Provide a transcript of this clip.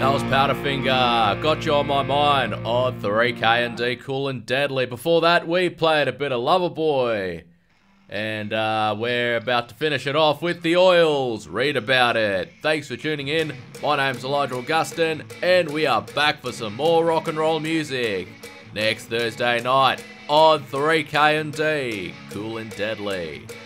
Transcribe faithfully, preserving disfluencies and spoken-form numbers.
That was Powderfinger, Got You On My Mind on three K and D, Cool and Deadly. Before that, we played a bit of Loverboy. And uh, we're about to finish it off with The Oils. Read about it. Thanks for tuning in. My name's Elijah Augustin, and we are back for some more rock and roll music next Thursday night on three K and D, Cool and Deadly.